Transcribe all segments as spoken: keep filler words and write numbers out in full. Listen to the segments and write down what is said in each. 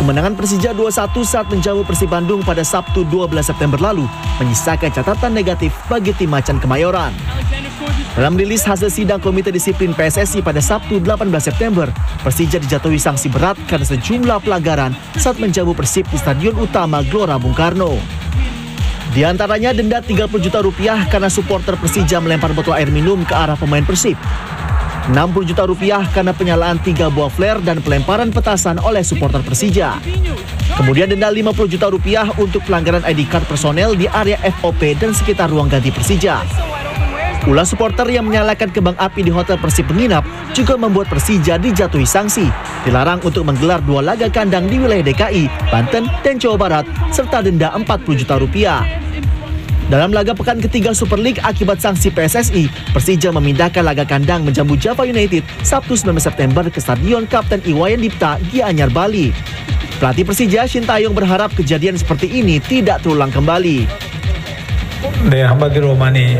Kemenangan Persija dua satu saat menjamu Persib Bandung pada Sabtu dua belas September lalu menyisakan catatan negatif bagi tim Macan Kemayoran. Dalam rilis hasil sidang Komite Disiplin P S S I pada Sabtu delapan belas September, Persija dijatuhi sanksi berat karena sejumlah pelanggaran saat menjamu Persib di Stadion Utama Gelora Bung Karno. Di antaranya denda tiga puluh juta rupiah karena supporter Persija melempar botol air minum ke arah pemain Persib. enam puluh juta rupiah karena penyalaan tiga buah flare dan pelemparan petasan oleh supporter Persija. Kemudian denda lima puluh juta rupiah untuk pelanggaran I D card personel di area F O P dan sekitar ruang ganti Persija. Ulah supporter yang menyalakan kembang api di hotel Persib penginap juga membuat Persija dijatuhi sanksi. Dilarang untuk menggelar dua laga kandang di wilayah D K I, Banten, dan Jawa Barat, serta denda empat puluh juta rupiah. Dalam laga pekan ketiga Super League akibat sanksi P S S I, Persija memindahkan laga kandang menjamu Java United Sabtu sembilan belas September ke Stadion Kapten Iwayan Dipta, Gianyar, Bali. Pelatih Persija, Shin Tae-yong, berharap kejadian seperti ini tidak terulang kembali. 네, 한마디로 많이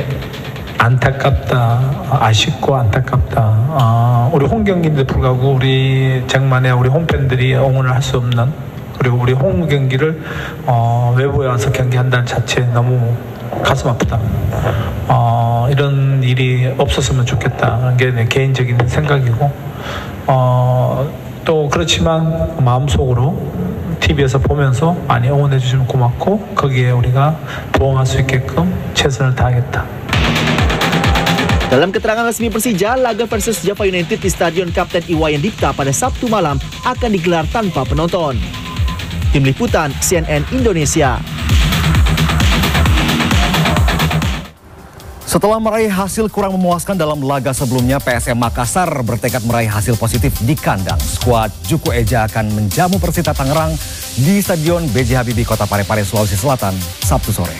안타깝다, 아쉽고 안타깝다. 어, 우리 홈 경기인데 불구하고 우리 쟁만의 우리 홈팬들이 응원을 할 수 없는, 그리고 우리 홈 경기를 어, 외부에 와서 경기한다는 자체 너무 가슴 아프다. 어, 이런 일이 없었으면 좋겠다는 게 내 개인적인 생각이고, 어, 또 그렇지만 마음속으로 티비에서 보면서 많이 응원해 주시면 고맙고 거기에 우리가 부응할 수 있게끔 최선을 다하겠다. Dalam keterangan resmi Persija, laga versus Java United di Stadion Kapten Iwayan Dipta pada Sabtu malam akan digelar tanpa penonton. Tim Liputan C N N Indonesia. Setelah meraih hasil kurang memuaskan dalam laga sebelumnya, P S M Makassar bertekad meraih hasil positif di kandang. Skuad Juku Eja akan menjamu Persita Tangerang di Stadion B J Habibie, Kota Parepare, Sulawesi Selatan, Sabtu sore.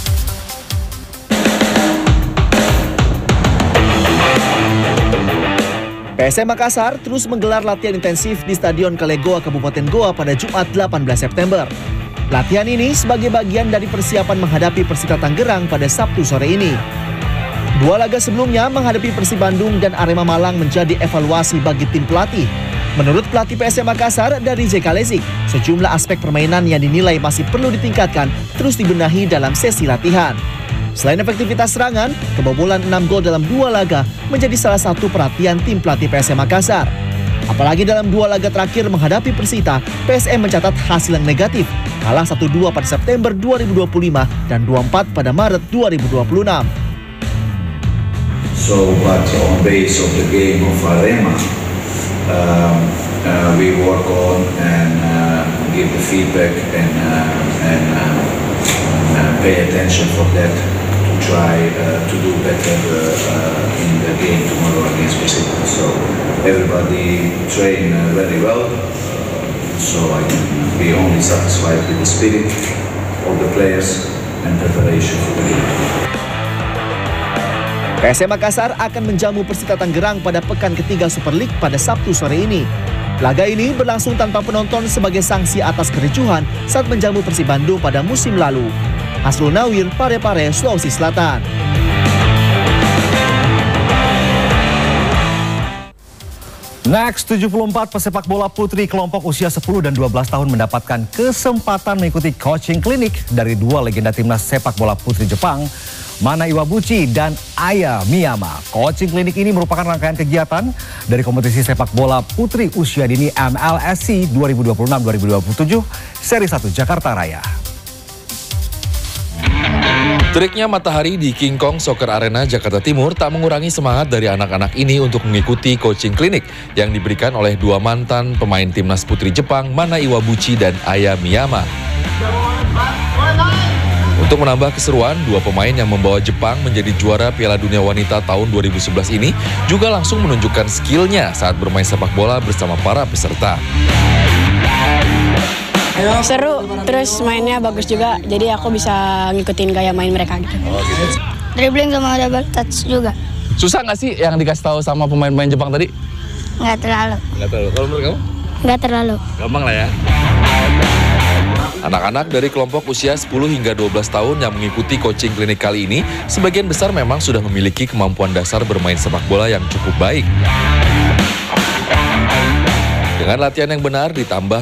P S M Makassar terus menggelar latihan intensif di Stadion Kalegoa, Kabupaten Goa pada Jumat delapan belas September. Latihan ini sebagai bagian dari persiapan menghadapi Persita Tangerang pada Sabtu sore ini. Dua laga sebelumnya menghadapi Persib Bandung dan Arema Malang menjadi evaluasi bagi tim pelatih. Menurut pelatih P S M Makassar dari Zeka Lezik, sejumlah aspek permainan yang dinilai masih perlu ditingkatkan terus dibenahi dalam sesi latihan. Selain efektivitas serangan, kebobolan enam gol dalam dua laga menjadi salah satu perhatian tim pelatih P S M Makassar. Apalagi dalam dua laga terakhir menghadapi Persita, P S M mencatat hasil yang negatif, kalah satu dua pada September dua ribu dua puluh lima dan dua empat pada Maret dua ribu dua puluh enam. So, but on base of the game of Arema, um, uh, we work on and uh, give the feedback and uh, and uh, uh, pay attention for that to try uh, to do better uh, uh, in the game tomorrow against Persita. So everybody train uh, very well. Uh, so I can be only satisfied with the spirit of the players and preparation for the game. P S M Makassar akan menjamu Persita Tangerang pada pekan ketiga Super League pada Sabtu sore ini. Laga ini berlangsung tanpa penonton sebagai sanksi atas kericuhan saat menjamu Persib Bandung pada musim lalu. Hasrul Nawir, Parepare, Sulawesi Selatan. Next, tujuh puluh empat pesepak bola putri kelompok usia sepuluh dan dua belas tahun mendapatkan kesempatan mengikuti coaching klinik dari dua legenda timnas sepak bola putri Jepang, Mana Iwabuchi dan Aya Miyama. Coaching klinik ini merupakan rangkaian kegiatan dari kompetisi sepak bola putri usia dini M L S C dua ribu dua puluh enam dua ribu dua puluh tujuh Seri satu Jakarta Raya. Teriknya matahari di King Kong Soccer Arena Jakarta Timur tak mengurangi semangat dari anak-anak ini untuk mengikuti coaching klinik yang diberikan oleh dua mantan pemain timnas putri Jepang, Mana Iwabuchi dan Aya Miyama. Untuk menambah keseruan, dua pemain yang membawa Jepang menjadi juara Piala Dunia Wanita tahun dua ribu sebelas ini juga langsung menunjukkan skillnya saat bermain sepak bola bersama para peserta. Seru, terus mainnya bagus juga, jadi aku bisa ngikutin gaya main mereka gitu. Oh, gitu. Dribbling sama double touch juga. Susah nggak sih yang dikasih tahu sama pemain-pemain Jepang tadi? Nggak terlalu. Nggak terlalu. Kalau menurut kamu? Nggak terlalu. Gampang lah ya. Anak-anak dari kelompok usia sepuluh hingga dua belas tahun yang mengikuti coaching klinik kali ini, sebagian besar memang sudah memiliki kemampuan dasar bermain sepak bola yang cukup baik. Dengan latihan yang benar ditambah